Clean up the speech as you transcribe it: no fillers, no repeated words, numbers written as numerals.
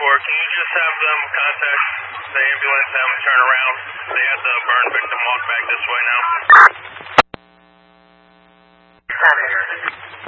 can you just have them contact the ambulance, have them turn around? They had the burn victim walk back this way now.